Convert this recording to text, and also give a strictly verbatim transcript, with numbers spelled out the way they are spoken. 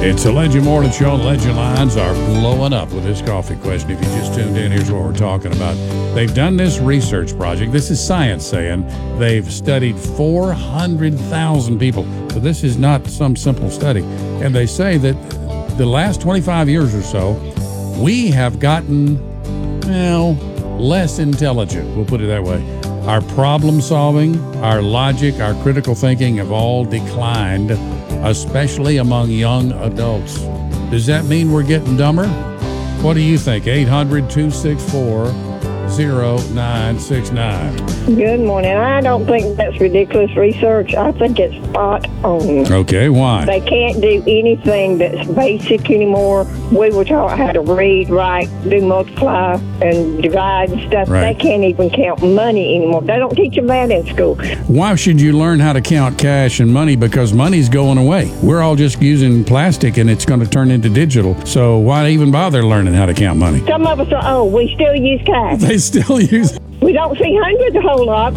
It's a Legend Morning Show. Legend lines are blowing up with this coffee question. If you just tuned in, here's what we're talking about. They've done this research project. This is science saying they've studied four hundred thousand people. So this is not some simple study. And they say that the last twenty-five years or so, we have gotten, well, less intelligent. We'll put it that way. Our problem solving, our logic, our critical thinking have all declined, especially among young adults. Does that mean we're getting dumber? What do you think? eight hundred, two six four, zero nine six nine. Good morning. I don't think that's ridiculous research. I think it's spot on. Okay, why? They can't do anything that's basic anymore. We were taught how to read, write, do multiply, and divide and stuff. Right. They can't even count money anymore. They don't teach them that in school. Why should you learn how to count cash and money? Because money's going away. We're all just using plastic and it's going to turn into digital. So why even bother learning how to count money? Some of us are old. We still use cash. They still use We don't see hundreds a whole lot.